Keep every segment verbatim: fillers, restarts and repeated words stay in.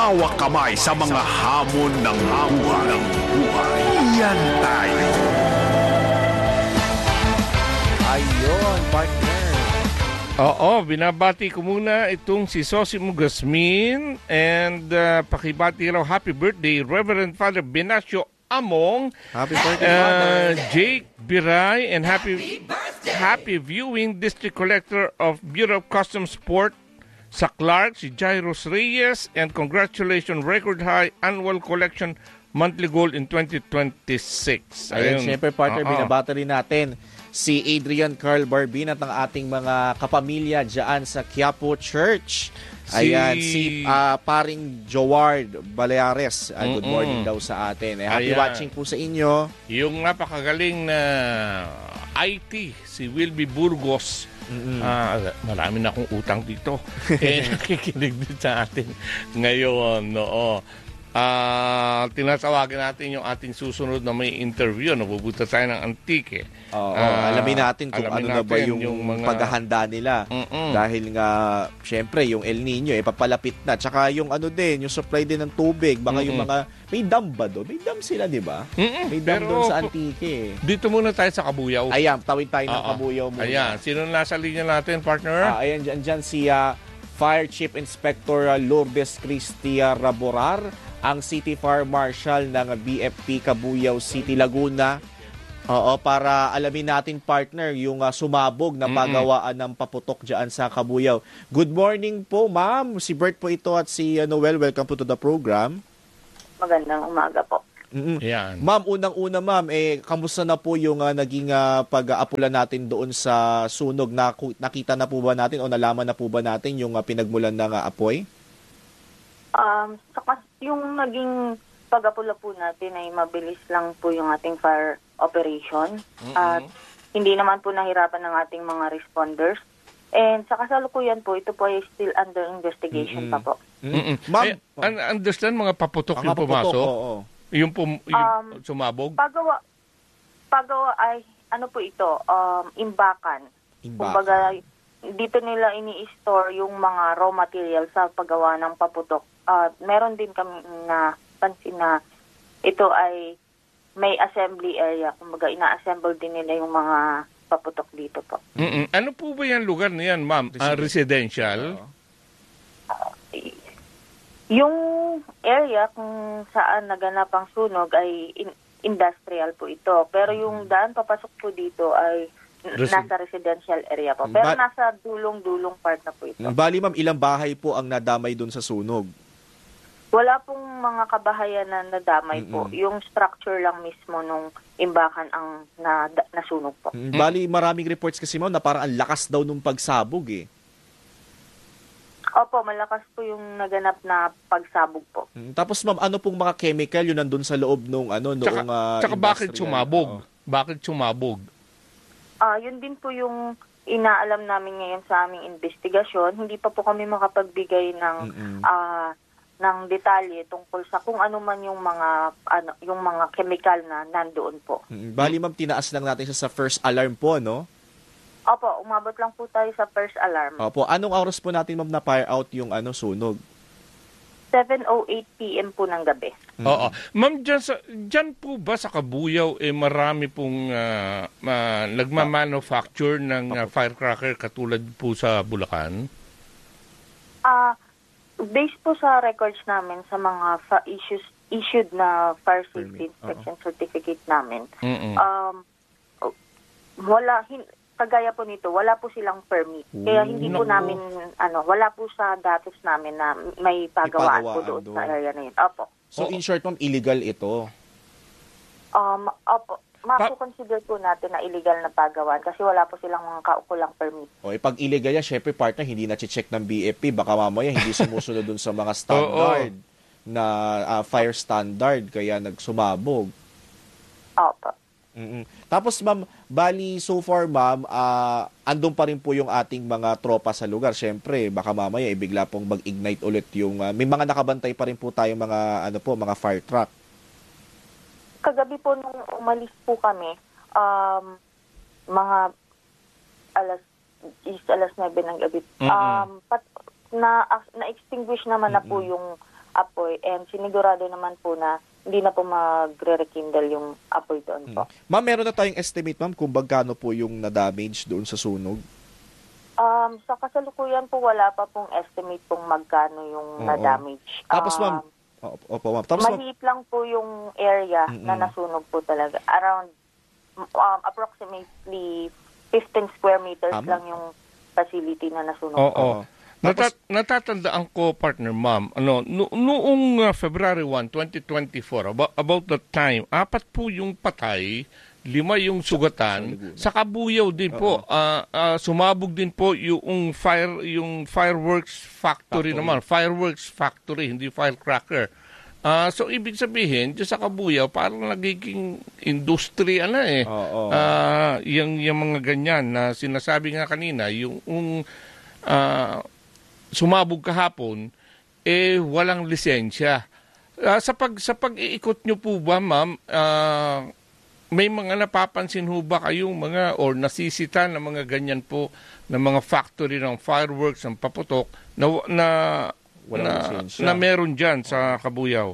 Hawak kamay sa mga hamon ng buhay. Ng buhay. Yan tayo. Ayun, partner. Oo, binabati ko muna itong si Sosimo Gasmin and uh, pakibati raw happy birthday Reverend Father Binacio Among, Happy birthday, uh, Father. Jake Biray, and happy happy viewing District Collector of Bureau of Customs Port sa Clark, si Jairus Reyes, and congratulations, record high annual collection monthly goal in twenty twenty-six. Ayun, syempre partner, Oo. binabata rin natin si Adrian Carl Barbin at ang ating mga kapamilya dyan sa Quiapo Church. Si- Ayan, si ah, paring Joward Baleares. Ah, good Mm-mm. morning daw sa atin. Eh, happy Ayan. watching po sa inyo. Yung napakagaling na I T, si Wilby Burgos. Ah, marami na akong utang dito. eh, nakikinig din sa atin ngayon. Oo. Ah, tinatawagan natin yung ating susunod na may interview. Nabubuta tayo ng Antique. Oo, Ah, alamin natin kung alamin ano na ba natin yung, yung mga- paghahanda nila. Mm-mm. Dahil nga, syempre, yung El Nino, eh, papalapit na. Tsaka yung ano din, yung supply din ng tubig. Baka yung Mm-mm. mga, may dam ba doon? May dam sila, di ba? Mm-mm. May dam Pero doon sa Antique eh. dito muna tayo sa Kabuyaw. Ayan, tawid tayo ng Oo. Kabuyaw muna. Ayan, sino nasa linya natin, partner? Ah, ayan, dyan, dyan si ah, Fire Chief Inspector ah, Lourdes Cristia Raborar, ang City Fire Marshal ng B F P Kabuyaw City, Laguna. Oo, para alamin natin, partner, yung ah, sumabog na pagawaan ng paputok dyan sa Kabuyaw. Good morning po, ma'am. Si Bert po ito at si ah, Noel. Welcome po to the program. Magandang umaga po. Mm-mm. Ayan. Ma'am, unang-una ma'am, eh, kamusta na po yung ah, naging ah, pag-aapula natin doon sa sunog? Naku- nakita na po ba natin o nalaman na po ba natin yung ah, pinagmulan ng ah, apoy? Um, saka yung naging pag-apula po natin ay mabilis lang po yung ating fire operation. At hindi naman po nahirapan ng ating mga responders. And sa kasalukuyan po, ito po ay still under investigation pa po. Mm-mm. Ma'am, Eh, un- understand mga paputok ang yung paputok, pumasok? oo. Yung, pum- yung Um, sumabog? Pagawa, pagawa ay, ano po ito, um, imbakan. Imbakan. Kumbaga, dito nila ini-store yung mga raw material sa paggawa ng paputok. At meron din kami na pansin na ito ay may assembly area. Kumbaga, ina-assemble din nila yung mga paputok dito po. Mm-mm. Ano po ba yung lugar na yan, ma'am? Ah, residential? Oo. Yung area kung saan naganap ang sunog ay in- industrial po ito. Pero yung daan papasok po dito ay n- Resi- nasa residential area po. Pero Ba- nasa dulong-dulong part na po ito. Bali ma'am, ilang bahay po ang nadamay doon sa sunog? Wala pong mga kabahayan na nadamay po. Mm-mm. Yung structure lang mismo nung imbakan ang na, nasunog po. Mm, Bali, maraming reports kasi ma'am na parang ang lakas daw nung pagsabog eh. Opo, malakas po yung naganap na pagsabog po. Mm, Tapos ma'am, ano pong mga chemical yun nandun sa loob nung ano, Tsaka, noong ah, tsaka bakit industrial? sumabog? Oo. Bakit sumabog? Ah, yun din po yung inaalam namin ngayon sa aming investigasyon. Hindi pa po kami makapagbigay ng Mm-mm. ah ng detalye tungkol sa kung ano man yung mga ano yung mga chemical na nandoon po. Mm, Bali ma'am, tinaas lang natin siya sa first alarm po, no? Opo, umabot lang po tayo sa first alarm. Opo, anong oras po natin ma'am na fire out yung ano sunog? seven oh eight p m po ng gabi. Oo. Ma'am, dyan, sa, dyan po ba sa Kabuyaw, eh, marami pong ah, ma- nagmamanufacture ng ah, firecracker katulad po sa Bulacan? Ah, based po sa records namin sa mga fa- issues issued na fire safety Permit, inspection certificate namin. Mm-mm. Um oh, wala hin, kagaya po nito, wala po silang permit. Kaya hindi po Naku. namin ano, wala po sa datos namin na may pagawaan po pagawaan doon doon. sa area na yun. Opo. So Oo. in short ma'am, illegal ito. Um opo. Mapo-consider po natin na illegal na pagawaan kasi wala po silang mga kaukulang permit. O eh, pag illegal yan, syempre partner, hindi na-check ng B F P. Baka mamaya hindi sumusunod dun sa mga standard na ah, fire standard, kaya nagsumabog. Opo. Mm-mm. Tapos ma'am, bali so far ma'am, ah, andun pa rin po yung ating mga tropa sa lugar. Syempre, baka mamaya ibigla pong mag-ignite ulit yung, ah, may mga nakabantay pa rin po tayong mga, ano po, mga fire truck. Kagabi po nung umalis po kami, um, mga alas is alas nine ng gabi. Mm-mm. Um, pat, na na-extinguish naman na po yung apoy and sinigurado naman po na hindi na po magre-rekindle yung apoy doon po. Ma'am, meron na tayong estimate, ma'am, kung magkano po yung na-damage doon sa sunog? Um, sa kasalukuyan po, wala pa pong estimate kung magkano yung Oo. na-damage. Tapos, ma'am, Um, opo, opo, ma'am. Tapos, ma'am, maliit lang po yung area Mm-mm. na nasunog po talaga. Around um, approximately fifteen square meters Tama. lang yung facility na nasunog Oo. po. Oo. Natat- natatandaan ko, partner ma'am, ano, no- noong uh, February first, twenty twenty-four, about, about that time, apat po yung patay, lima yung sugatan, sa Kabuyaw din po. ah ah, sumabog din po yung fire yung fireworks factory, Factory. naman, fireworks factory, hindi firecracker. Ah, so ibig sabihin, dyan sa Kabuyaw, parang nagiging industriya na eh. Oo. Ah, yung, yung mga ganyan na sinasabi nga kanina, yung um, ah, sumabog kahapon, eh walang lisensya. Ah, sa pag sa pag-iikot nyo po ba, ma'am, ah, may mga napapansin ho ba kayong mga or nasisita na mga ganyan po na mga factory ng fireworks, ng paputok na na Walang na, lisensya. na meron diyan sa Kabuyaw?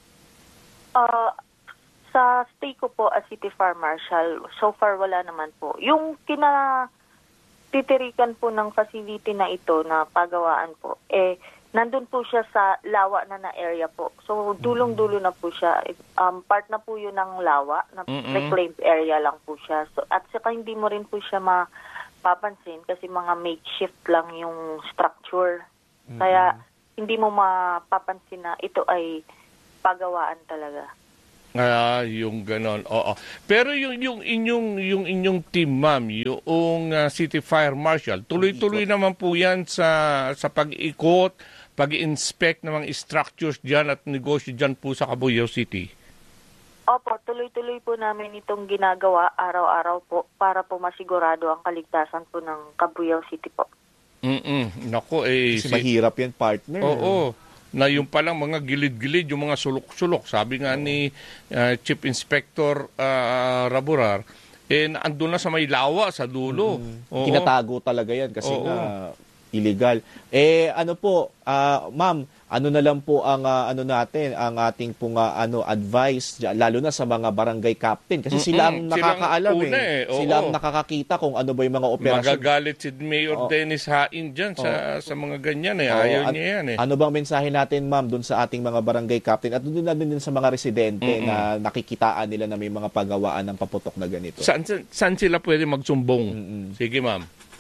Uh, sa stay ko po as City Fire Marshal, so far wala naman po. Yung kina titirikan po ng facility na ito na pagawaan po, eh, nandun po siya sa lawa na na area po. So, dulong-dulo na po siya. Um, part na po yun ng lawa, na Mm-mm. reclaimed area lang po siya. So, at saka hindi mo rin po siya mapapansin kasi mga makeshift lang yung structure. Kaya, hindi mo mapapansin na ito ay pagawaan talaga. Ah, yung ganon. Oo. Pero yung yung inyong yung inyong team, ma'am, yung uh, City Fire Marshal, tuloy-tuloy naman po 'yan sa sa pag-ikot, pag-inspect ng mga structures diyan at negosyo diyan po sa Kabuyaw City. Opo, tuloy-tuloy po namin itong ginagawa araw-araw po para po masigurado ang kaligtasan po ng Kabuyaw City po. Mm. Nako eh kasi si- mahirap yan, partner. Oo. Na yung palang mga gilid-gilid, yung mga sulok-sulok. Sabi nga ni uh, Chief Inspector uh, Raborar, eh, andun na sa may lawa, sa dulo. Oo. Tinatago talaga yan kasi Oo. nga illegal. Eh ano po, ah, ma'am, ano na lang po ang ah, ano natin, ang ating pong ah, ano advice dyan, lalo na sa mga barangay captain kasi sila ang Mm-mm. Silang nakakaalam una eh. eh. Oo. Sila ang nakakakita kung ano ba yung mga operasyon. Magagalit si Mayor Oo. Dennis Hain dyan sa, sa mga ganyan eh. Oo, Ayaw at niya yan eh. Ano bang mensahe natin, ma'am, doon sa ating mga barangay captain at doon na din sa mga residente Mm-mm. na nakikitaan nila na may mga pagawaan ng paputok na ganito? Saan, saan sila pwede magsumbong? Mm-mm. Sige, ma'am.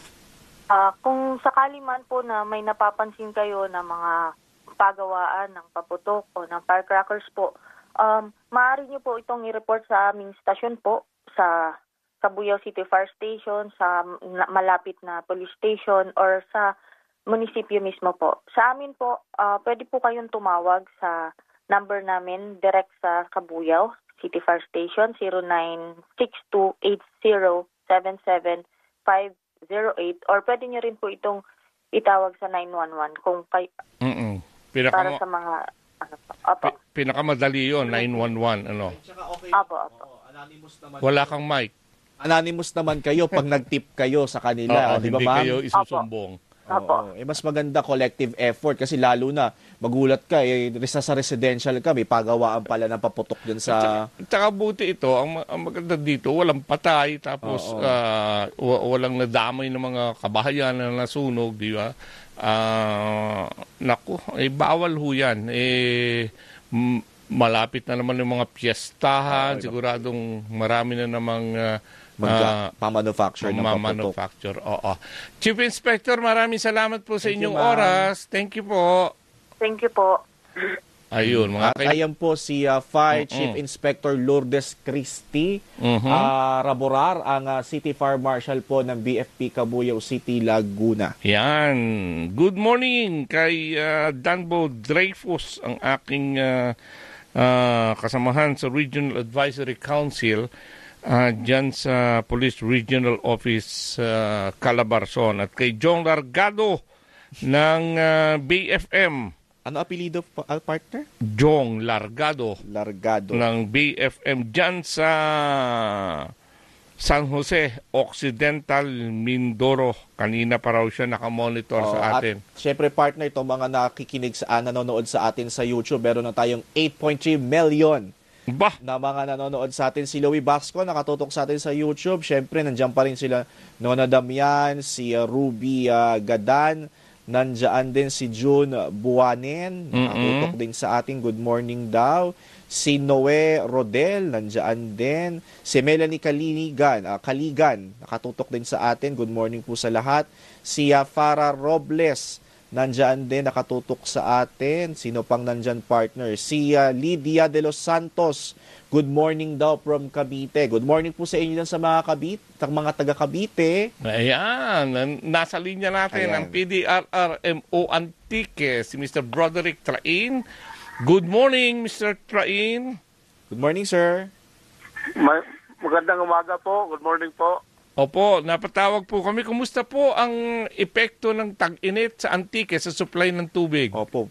Ah, kung sakali man po na may napapansin kayo na mga pagawaan ng paputok o ng firecrackers po, um, maaari niyo po itong i-report sa aming stasyon po sa Kabuyaw City Fire Station, sa na- malapit na police station or sa munisipyo mismo po. Sa amin po, ah, pwede po kayong tumawag sa number namin direct sa Kabuyaw City Fire Station, zero nine six two eight zero seven seven five zero eight or pwede nyo rin po itong itawag sa nine one one kung kay, Mm-mm. para Pinaka, sa mga ano po. Opo. pi- pinakamadali yun, nine one one. Ano? Opo, opo. Wala kang mic. Anonymous naman kayo pag nag-tip kayo sa Oo, kanila, di ba, hindi ma'am? kayo isusumbong. Opo. Oo. Eh, mas maganda collective effort kasi lalo na magulat ka, eh, resa sa residential ka, may pagawaan pala ng paputok dyan sa... Tsaka buti ito, ang, ma- ang maganda dito, walang patay, tapos Oo. ah, wa- walang nadamay ng mga kabahayan na nasunog, di ba? Ah, naku, eh, bawal ho yan. Eh, m- malapit na naman yung mga piyestahan, Oo, iba. siguradong marami na namang ah, Mag- pamanufacture ng paputok. manufacture. Oo. Chief Inspector, maraming salamat po sa Thank you, inyong ma'am. oras. Thank you po. Thank you po. Ayun, mga At kay- ayan po si uh, Fire Mm-mm. Chief Inspector Lourdes Cristi Mhm. ah, Raborar, ang ah, City Fire Marshal po ng B F P Kabuyaw City, Laguna. Yan. Good morning kay uh, Danbo Dreyfus, ang aking uh, uh, kasamahan sa Regional Advisory Council uh, dyan sa Police Regional Office uh, Calabarzon. At kay John Largado ng uh, B F M. Ano apelido, pa- ah, partner? John Largado Largado. ng B F M dyan sa San Jose, Occidental, Mindoro. Kanina pa raw siya nakamonitor Oo, sa atin. At syempre partner, itong mga nakikinig sa nanonood sa atin sa YouTube, meron na tayong eight point three million Bah! na mga nanonood sa atin. Si Louie Basco nakatutok sa atin sa YouTube. Syempre, nandiyan pa rin sila Nona Damian, si uh, Ruby uh, Gadan, nandiyan din si June Buanen, nakatutok din sa ating good morning daw. Si Noe Rodel, nandiyan din. Si Melanie Kaligan, uh, Kaligan, nakatutok din sa atin. Good morning po sa lahat. Si uh, Farah Robles, nandiyan din, nakatutok sa atin. Sino pang nandyan partner? Si uh, Lydia de los Santos. Good morning daw from Cavite. Good morning po sa inyo lang sa mga Cavite, sa mga taga Cavite. Ayan, nasa linya natin Ayan. ang P D R R M O Antique, si Mister Broderick Train. Good morning, Mister Train. Good morning, sir. Ma- magandang umaga po. Good morning po. Opo, napatawag po kami. Kumusta po ang epekto ng tag-init sa Antique sa supply ng tubig? Opo.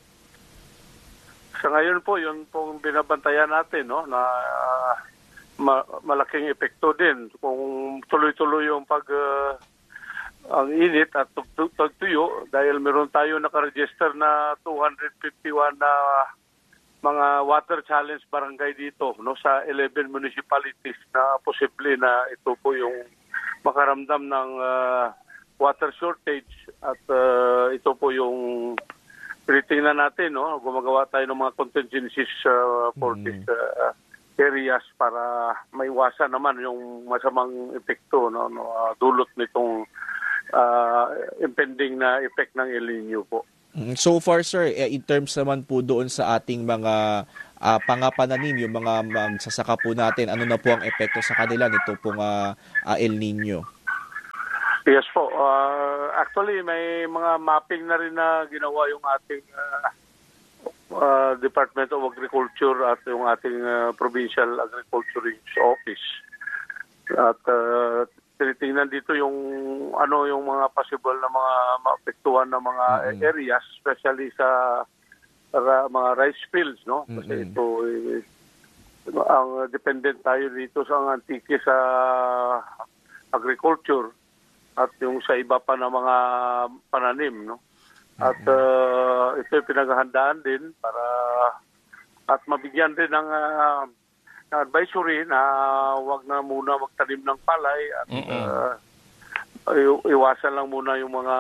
Sa ngayon po, yun pong binabantayan natin, no, na ah, ma- malaking epekto din. Kung tuloy-tuloy yung pag ah, ang init at tug- tagtuyo, dahil meron tayo nakaregister na two hundred fifty-one na mga water challenge barangay dito, no, sa eleven municipalities na posible na ito po yung makaramdam ng ah, water shortage at ah, ito po yung tinitingnan natin, no, gumagawa tayo ng mga contingencies uh, for Mm. these uh, areas para maiwasan naman yung masamang epekto, no, no uh, dulot nitong uh, impending na effect ng El Nino po. Mm, So far, sir, eh, in terms naman po doon sa ating mga ah, pangapananim, yung mga magsasaka po natin, ano na po ang epekto sa kanila nito pong ah, ah, El Nino? Yes po. Uh, actually, may mga mapping na rin na ginawa yung ating uh, uh, Department of Agriculture at yung ating uh, Provincial Agriculture Office. At uh, tinitingnan dito yung ano yung mga possible na mga maapektuhan na mga Mm-mm. areas, especially sa ra- mga rice fields, no? Kasi Mm-mm. ito eh, ang dependent tayo dito sa Antique sa agriculture at yung sa iba pa na mga pananim, no? At uh, ito yung pinaghahandaan din para at mabigyan din ng uh, advisory na wag na muna magtanim ng palay at uh, i- iwasan lang muna yung mga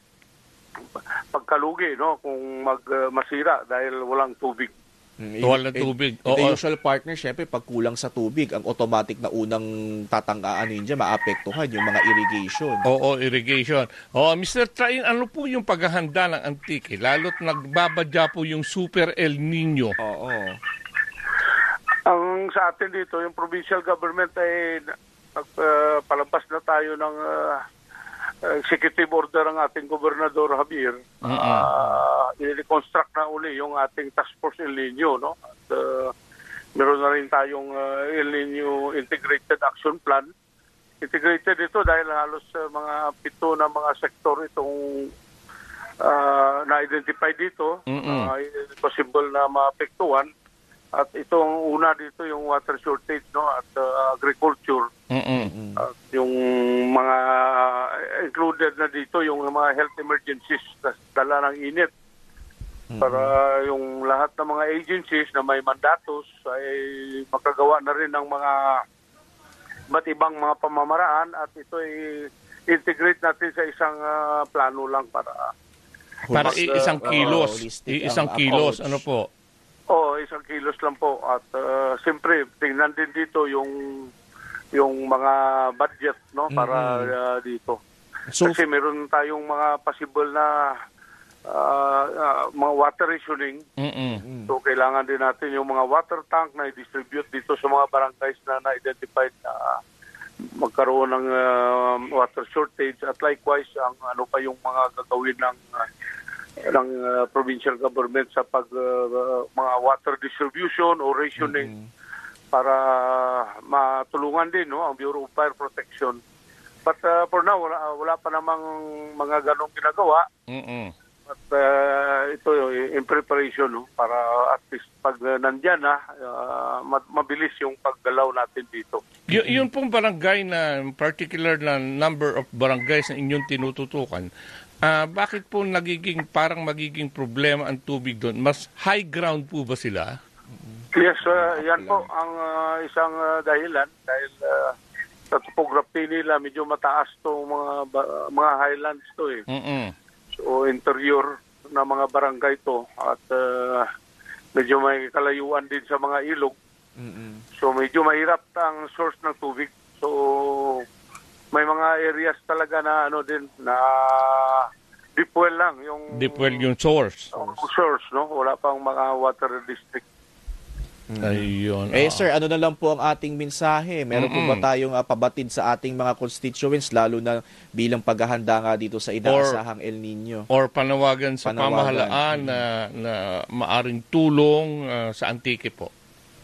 pagkalugi, no, kung mag uh, masira dahil walang tubig. Mm, Walang eh, tubig. The Oo. usual partner, syempre, pag kulang sa tubig, ang automatic na unang tatanggaan yun dyan, maapektuhan yung mga irrigation. Oo, irrigation. Oo, Mister Train, ano po yung paghahanda ng Antique? Lalo't nagbabadya po yung Super El Nino. Oo. Ang sa atin dito, yung provincial government ay nagpalabas na tayo ng uh, executive order ang ating gobernador Javier. Uh, i-reconstruct na uli yung ating task force El Nino, no? At uh, meron na rin tayong uh, El Nino Integrated Action Plan. Integrated ito dahil halos uh, mga pito na mga sektor itong uh, na-identify dito. Mm-mm. Uh, possible na maapektuhan. At itong una dito yung water shortage, no, at uh, agriculture. Mm-mm. At yung mga included na dito yung mga health emergencies na dala ng init. Para yung lahat ng mga agencies na may mandatos ay makagawa na rin ng mga iba't ibang mga pamamaraan at ito ay integrate natin sa isang uh, plano lang para Para Mas, i- isang uh, kilos. holistic I- isang ang kilos, approach. ano po? oh, isang kilos lang po at uh, siyempre tingnan din dito yung yung mga budget, no, para uh, dito. So, Kasi meron tayong mga possible na uh, uh, mga water rationing. Mm-mm. So kailangan din natin yung mga water tank na i-distribute dito sa mga barangays na na-identified na magkaroon ng uh, water shortage at likewise ang ano pa yung mga gagawin ng uh, ng uh, provincial government sa pag uh, uh, mga water distribution o rationing para matulungan din, no, ang Bureau of Fire Protection. But uh, for now wala, wala pa namang mga ganong ginagawa. Mm-mm. At uh, ito in preparation, no, para at least pag uh, nandyan na, uh, mabilis yung paggalaw natin dito. Y- yun pong barangay na, particular na number of barangays na inyong tinututukan, uh, bakit po nagiging, parang magiging problema ang tubig doon? Mas high ground po ba sila? Yes, uh, yan po ang uh, isang uh, dahilan dahil uh, sa topography nila medyo mataas to mga ba- mga highlands to eh. Mm-mm. So interior na mga barangay to at uh, medyo may kalayuan din sa mga ilog. Mm-mm. So medyo mahirap ang source ng tubig. So may mga areas talaga na ano din na deep well lang yung Deep well yung source. yung source, no? Wala pang mga water district. Ayun. Eh ah. sir, ano na lang po ang ating mensahe? Meron po ba Mm-mm. tayong uh, pabatid sa ating mga constituents lalo na bilang paghahanda nga dito sa inaasahang El Nino? Or panawagan sa Panawagan. pamahalaan na, na maaring tulong ah, sa Antique po.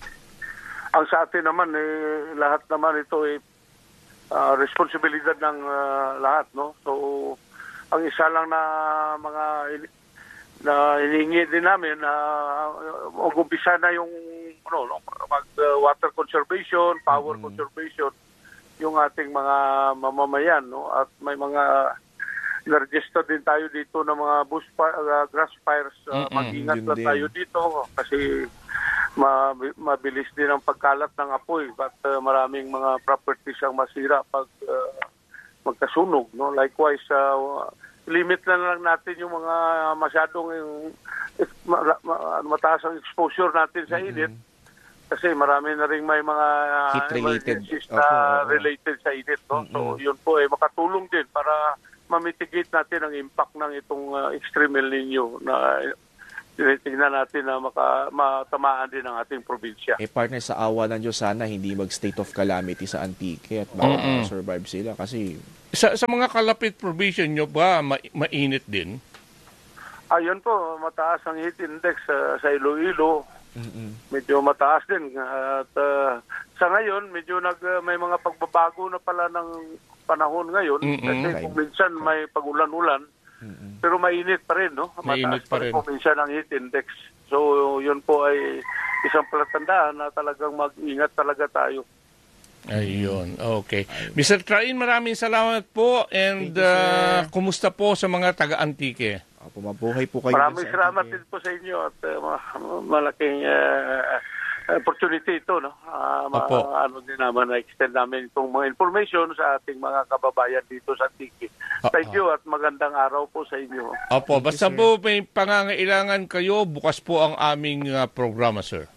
Ang sa atin naman, eh, lahat naman ito ay eh, responsibilidad ng ah, lahat, no? So, ang isa lang na mga in- na hinihingi din namin na uh, mag-umpisa na yung ano, no, mag, uh, water conservation, power Mm-hmm. conservation, yung ating mga mamamayan, no? At may mga na-register din tayo dito ng mga bush fire, uh, grass fires. Uh, Mm-mm, mag-ingat yun lang din. tayo dito kasi ma- mabilis din ang pagkalat ng apoy at uh, maraming mga properties ang masira pag uh, magkasunog, no? Likewise, uh, limit na lang natin yung mga masyadong yung, ma- ma- mataas ang exposure natin sa init kasi marami na rin may mga uh, Heat-related. emergencies Opo, na opo. related sa init, no? So Mm-mm. yun po ay makatulong din para mamitigate natin ang impact ng itong uh, extreme El Nino na tinitingnan natin na maka, matamaan din ang ating probinsya. Eh partner, sa awa ng Diyos, sana hindi mag-state of calamity sa Antique at Mm-mm. survive sila kasi Sa, sa mga kalapit provision nyo ba, ma- mainit din? Ayun po, mataas ang heat index uh, sa Iloilo. mm-mm. Medyo mataas din. At uh, sa ngayon, medyo nag, uh, may mga pagbabago na pala ng panahon ngayon. Mm-mm. Kasi kung minsan may pagulan-ulan, Mm-mm. pero mainit pa rin, no? Mainit Mataas pa pa rin rin. po minsan ang heat index. So, yun po ay isang palatandaan na talagang mag-ingat talaga tayo. Ayun, okay. mister Train, maraming salamat po and Thank you, sir. uh, kumusta po sa mga taga-Antique? Opo, mabuhay po kayo. Maraming dun sa salamat Antique. din po sa inyo at uh, ma- malaking uh, opportunity ito, no? Uh, ma- Opo. ano din naman na extend namin itong mga information sa ating mga kababayan dito sa Antique. Thank you at magandang araw po sa inyo. Opo, Thank you, basta sir. po may pangangailangan kayo, bukas po ang aming uh, programa, sir.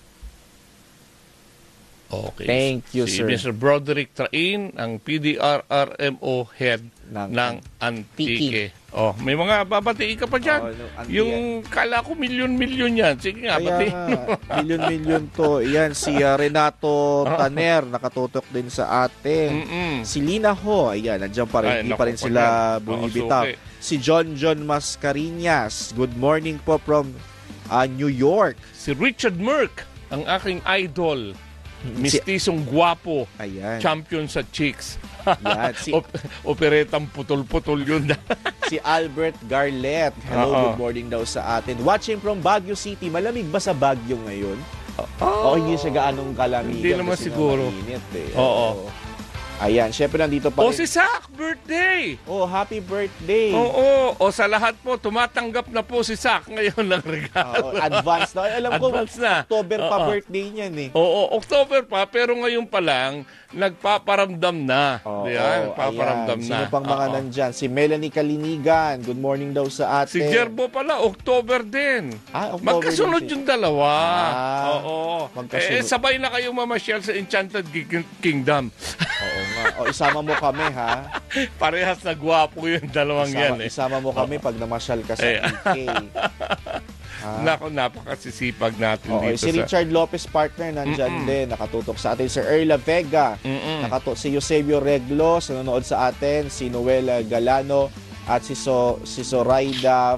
Okay. Thank you, si sir. mister Broderick Train, ang P D R R M O head Ng ng, Antique. Oh, may mga babatiin ka pa dyan. Oh, no, Antique. Yung kala ko milyon-milyon yan. Sige nga, Kaya batiin. nga, milyon-milyon to. Yan, si uh, Renato Taner, nakatutok din sa atin. Mm-mm. Si Lina Ho, ayan, nandiyan pa rin. Ay, Hindi naku pa rin po sila yan. bumibitaw. Oo, suki. Si John John Mascarinas, good morning po from uh, New York. Si Richard Merck, ang aking idol. Si, Mistisong gwapo. ayan, Champion sa chicks. yan. Si, Op- operetang putol-putol yun. si Albert Garlet, hello, Oo. good morning daw sa atin. Watching from Baguio City, malamig ba sa Baguio ngayon? O hindi siya gaanong kalamigan? Hindi naman kasi nga siguro. mainit eh. Oo. Ayan, syempre nandito pa O rin. si Sak, birthday! Oh, happy birthday! Oo, o sa lahat po, tumatanggap na po si Sak ngayon ng regalo. Oo, advance na. Alam ko, Advance na. October pa Oo. birthday niyan eh. Oo, October pa, pero ngayon pa lang, nagpaparamdam na. Oo, Diyan, nagpaparamdam ayan. na. Sino pang mga Oo. nandyan? Si Melanie Kalinigan, good morning daw sa Si atin. Jerbo pala, October din. Ah, October Magkasunod din si- yung dalawa. Ah, Oo. magkasunod. Eh, sabay na kayong mamasyal sa Enchanted Ki- Kingdom. Oo nga. O, isama mo kami ha. Parehas na gwapo yung dalawang Isama, yan eh. isama mo kami pag namasyal ka sa Eh. P K. Ha? Nako, napakasisipag natin Oo, dito si sa... Richard Lopez partner nandyan din, nakatutok sa atin. Si Erla Vega, Mm-mm. nakato si Eusebio Reglos, nanonood sa atin, si Noel Galano, at si, so, si Zoraida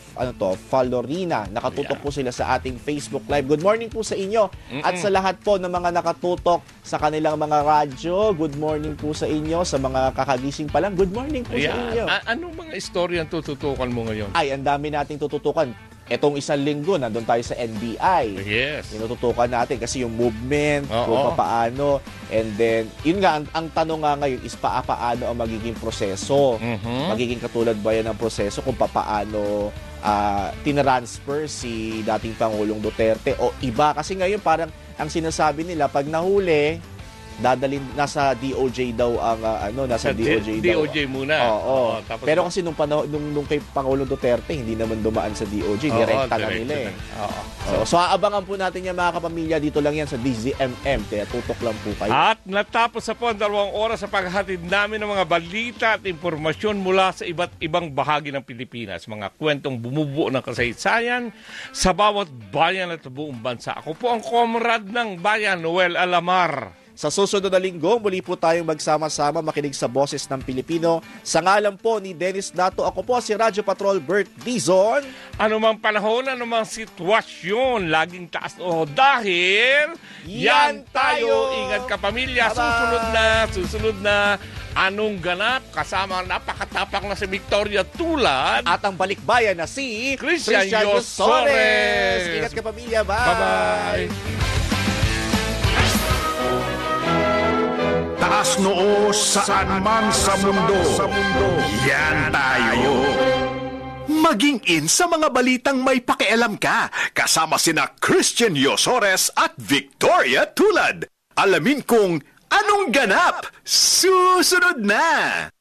ano to, Falorina. Nakatutok Yeah. po sila sa ating Facebook Live. Good morning po sa inyo. Mm-mm. At sa lahat po ng mga nakatutok sa kanilang mga radyo, good morning po sa inyo. Sa mga kakagising pa lang, good morning po sa inyo. Ayan. A- anong mga istorya ang tututukan mo ngayon? Ay, ang dami nating tututukan. Etong isang linggo, nandun tayo sa N B I. Yes. Tinututukan natin kasi yung movement, Oo. kung paano. And then, yun nga, ang, ang tanong nga ngayon is pa, paano ang magiging proseso. Mhm. Magiging katulad ba yan ng proseso kung paano uh, tinransfer si dating Pangulong Duterte o iba. Kasi ngayon parang ang sinasabi nila, pag nahuli, dadalhin nasa D O J daw ang uh, ano nasa Sa D O J D- daw. D O J muna. Oo. Oo, tapos- Pero kasi nung panahon nung, nung kay Pangulong Duterte hindi naman dumaan sa D O J, Oo, direkta na direct nila eh. na. Oo. So, so aabangan po natin yan mga kapamilya, dito lang yan sa D Z M M. Kaya tutok lang po kayo. At natapos na po ang dalawang oras sa paghatid namin ng mga balita at impormasyon mula sa iba't ibang bahagi ng Pilipinas. Mga kwentong bumubuo ng kasaysayan sa bawat bayan at buong bansa. Ako po ang comrade ng bayan, Noel Alamar. Sa susunod na linggo, muli po tayong magsama-sama makinig sa boses ng Pilipino. Sa ngalan po ni Dennis Dato, ako po si Radyo Patrol Bert Dizon. Ano mang panahon, ano mang sitwasyon, laging taas o dahil Yan tayo! Ingat ka pamilya, Bye-bye! susunod na, susunod na anong ganap kasama ang napakatapak na si Victoria tulad. At ang balikbayan na si Christian Yosores. Yosores. Ingat ka pamilya, bye! Bye-bye! Taas noo saan man sa mundo. Yan tayo. Maging in sa mga balitang may pakialam ka. Kasama sina Christian Yosores at Victoria Tulad. Alamin kung anong ganap. Susunod na!